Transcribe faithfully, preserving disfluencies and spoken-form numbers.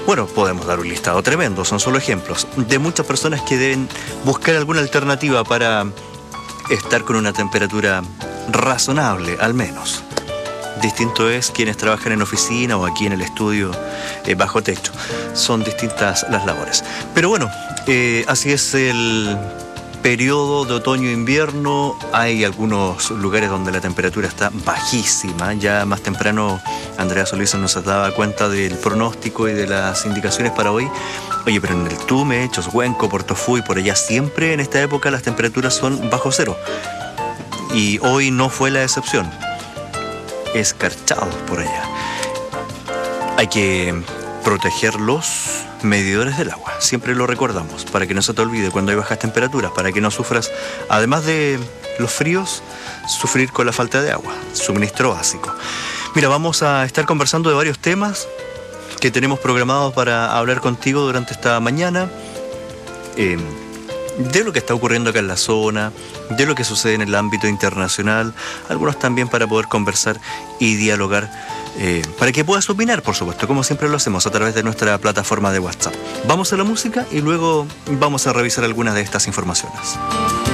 Bueno, podemos dar un listado tremendo, son solo ejemplos, de muchas personas que deben buscar alguna alternativa para estar con una temperatura razonable, al menos. Distinto es quienes trabajan en oficina o aquí en el estudio eh, bajo techo. Son distintas las labores. Pero bueno, eh, así es el periodo de otoño-invierno. Hay algunos lugares donde la temperatura está bajísima. Ya más temprano Andrea Solís nos daba cuenta del pronóstico y de las indicaciones para hoy. Oye, pero en el Tume, Choshuenco, Portofú, por allá siempre en esta época las temperaturas son bajo cero. Y hoy no fue la excepción. Escarchados por allá. Hay que proteger los medidores del agua, siempre lo recordamos, para que no se te olvide cuando hay bajas temperaturas, para que no sufras, además de los fríos, sufrir con la falta de agua, suministro básico. Mira, vamos a estar conversando de varios temas que tenemos programados para hablar contigo durante esta mañana, eh, de lo que está ocurriendo acá en la zona, de lo que sucede en el ámbito internacional, algunos también para poder conversar y dialogar, eh, para que puedas opinar, por supuesto, como siempre lo hacemos a través de nuestra plataforma de WhatsApp. Vamos a la música y luego vamos a revisar algunas de estas informaciones.